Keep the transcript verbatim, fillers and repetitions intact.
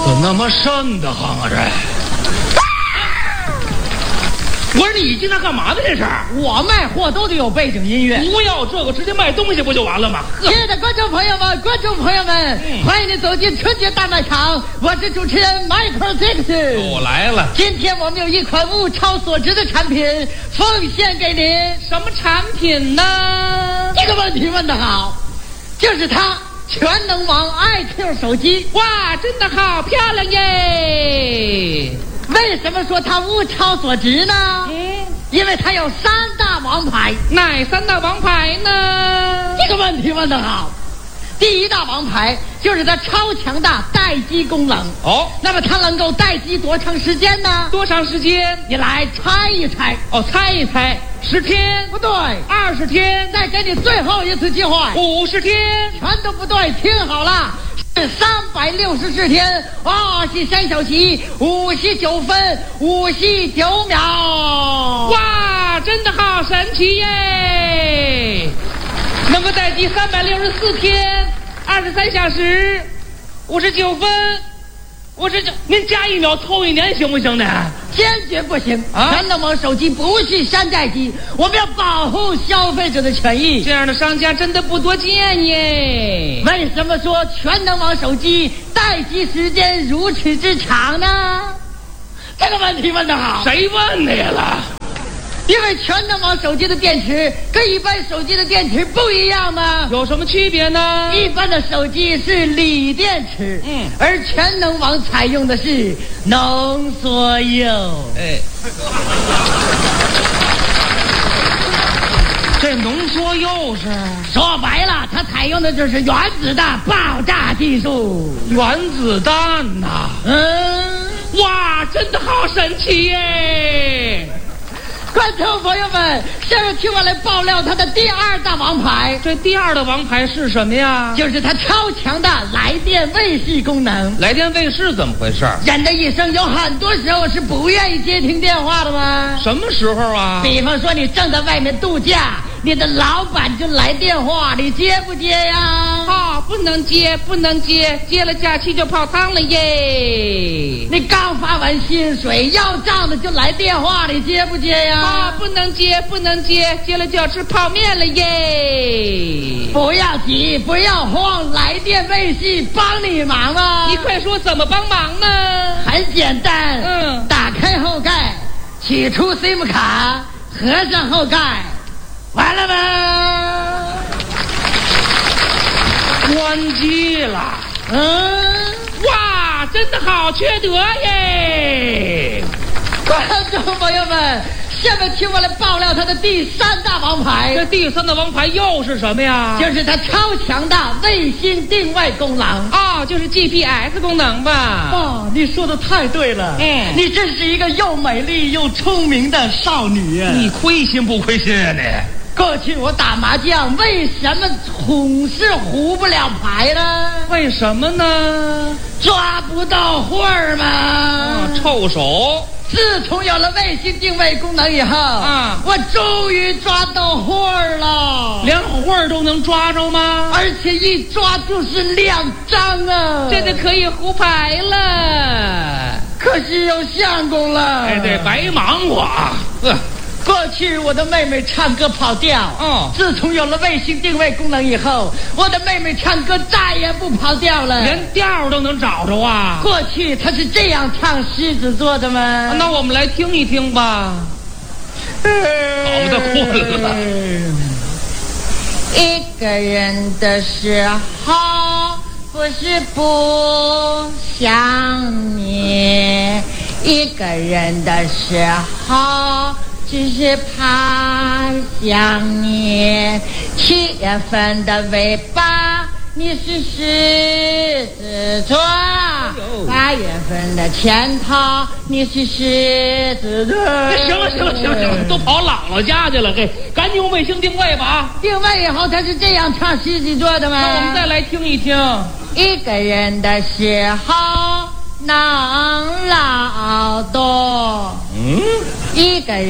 怎那么瘆得慌啊这？我说你进来干嘛的这是？ 我卖货都得有背景音乐。 不要这个，直接卖东西不就完了吗？ 亲爱的观众朋友们，观众朋友们，嗯、欢迎你走进春节大卖场，我是主持人 Michael Jackson。 我来了。 今天我们有一款物超所值的产品奉献给您。 什么产品呢？ 这个问题问得好，就是它。全能王 I Q 手机， 哇，真的好漂亮耶！ 为什么说它物超所值呢？嗯，因为它有三大王牌。 哪三大王牌呢？ 这个问题问得好。第一大王牌就是它超强大待机功能。 哦， 那么它能够待机多长时间呢？ 多长时间？ 你来猜一猜。 哦，猜一猜。十天不对， 二十天， 再给你最后一次机会。 五十天全都不对，听好了，是三百六十四天，二十三小时，五十九分，五十九秒。 哇，真的好神奇耶！能够待机三百六十四天，二十三小时，五十九分。我这就您加一秒凑一年行不行呢？ 坚决不行！ 啊， 全能王手机不是山寨机，我们要保护消费者的权益。 这样的商家真的不多见耶。 为什么说全能王手机待机时间如此之长呢？这个问题问得好。 谁问的呀了？ 因为全能王手机的电池跟一般手机的电池不一样嘛。 有什么区别呢？ 一般的手机是锂电池， 嗯， 而全能王采用的是浓缩铀。 哎，这浓缩铀是说白了，它采用的就是原子的爆炸技术。 原子弹呐、啊？ 嗯， 哇，真的好神奇耶！ 观众朋友们，下面听我来爆料它的第二大王牌。 这第二的王牌是什么呀？ 就是它超强的来电卫士功能。 来电卫士怎么回事？ 人的一生有很多时候是不愿意接听电话的吗？ 什么时候啊？ 比方说你正在外面度假，你的老板就来电话，你接不接呀？ 啊，不能接，不能接，接了假期就泡汤了耶。 你刚发完薪水要账的就来电话，你接不接呀？ 啊，不能接，不能接，接了就要吃泡面了耶。 不要急，不要慌，来电卫士帮你忙啊！ 你快说怎么帮忙呢？ 很简单， 嗯， 打开后盖，取出 SIM 卡，合上后盖，完了吗？ 关机了。 嗯， 哇，真的好缺德耶！ 观众朋友们，下面听我来爆料它的第三大王牌。 这第三大王牌又是什么呀？ 就是它超强的卫星定位功能。 哦，就是 G P S 功能吧？ 哦，你说的太对了。 嗯， 你真是一个又美丽又聪明的少女啊！ 你亏心不亏心啊你？ 过去我打麻将，为什么总是胡不了牌呢？ 为什么呢？ 抓不到会儿嘛、 哦，臭手。 自从有了卫星定位功能以后， 啊， 我终于抓到会儿了。 连会儿都能抓着吗？ 而且一抓就是两张啊！ 这就可以胡牌了。 可惜有相公了。 哎，对，白忙活啊。呃过去我的妹妹唱歌跑调， 哦， 自从有了卫星定位功能以后，我的妹妹唱歌再也不跑调了， 连调都能找着啊！ 过去她是这样唱狮子座的吗？ 那我们来听一听吧。好的，困了。 一个人的时候，不是不想你；一个人的时候，只是怕想你。七月份的尾巴，你是狮子座；八月份的前头，你是狮子座。 行了，行了，行了，行了，都跑姥姥家去了，嘿，赶紧用卫星定位吧啊！ 定位以后，他是这样唱狮子座的吗？ 那我们再来听一听。 一个人的时候能劳动， 嗯， 一个人